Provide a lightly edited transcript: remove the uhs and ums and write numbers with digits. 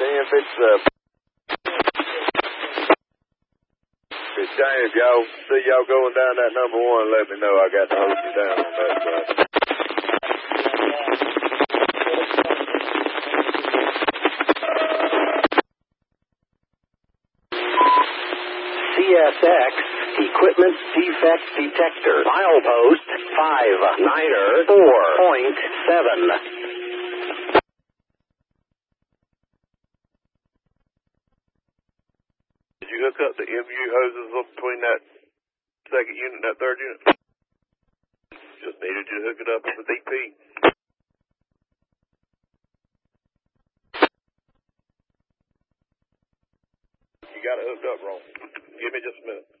If y'all see y'all going down that number 1, let me know. I got to hold you down on that side. CSX Equipment Defect Detector. Milepost 594.7. Did you hook up the MU hoses up between that second unit and that third unit? Just needed you to hook it up with the DP. You got it hooked up wrong. Give me just a minute.